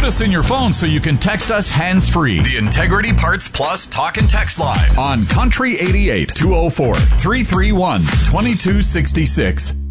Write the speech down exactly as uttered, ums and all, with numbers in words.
Put us in your phone so you can text us hands-free. The Integrity Parts Plus Talk and Text Line on Country eighty-eight, two oh four, three three one, two two six six.